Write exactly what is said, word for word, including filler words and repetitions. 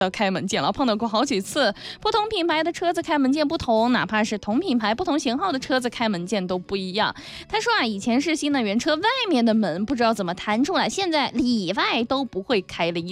开门键了，碰到过好几次。不同品牌的车子开门键不同，哪怕是同品牌不同型号的车子开门键都不一样。他说啊，以前是新能源车外面的门不知道怎么弹出来，现在里外都不会开了。